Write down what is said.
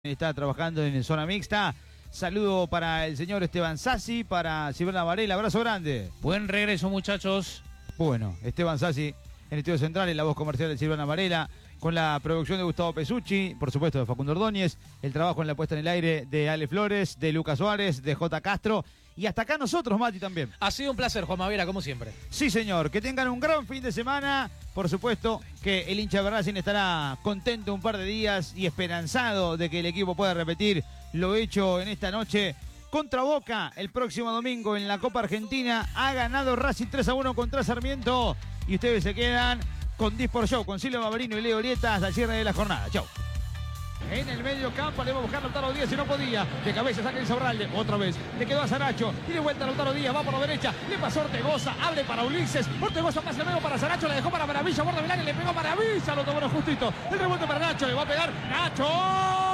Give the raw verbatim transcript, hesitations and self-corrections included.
Está trabajando en zona mixta. Saludo para el señor Esteban Sassi, para Silvana Varela, abrazo grande. Buen regreso, muchachos. Bueno, Esteban Sassi en el estudio central, en la voz comercial de Silvana Varela, con la producción de Gustavo Pesucci, por supuesto de Facundo Ordóñez, el trabajo en la puesta en el aire de Ale Flores, de Lucas Suárez, de J. Castro, y hasta acá nosotros, Mati, también. Ha sido un placer, Juan Mavera, como siempre. Sí, señor, que tengan un gran fin de semana. Por supuesto que el hincha de Racing estará contento un par de días y esperanzado de que el equipo pueda repetir lo hecho en esta noche contra Boca el próximo domingo en la Copa Argentina. Ha ganado Racing tres a uno contra Sarmiento y ustedes se quedan con Disport Show, con Silvio Bavarino y Leo Orieta hasta el cierre de la jornada. Chau. En el medio campo le va a buscar Lautaro Díaz y no podía. De cabeza saca el Insaurralde. Otra vez. Le quedó a Saracho. Y de vuelta Lautaro Díaz. Va por la derecha. Le pasó Ortegoza. Abre para Ulises. Ortegoza pasa luego para Saracho. Le dejó para Maravilla. Borda Milán y le pegó Maravilla. Lo tomó justito. El rebote para Nacho. Le va a pegar Nacho.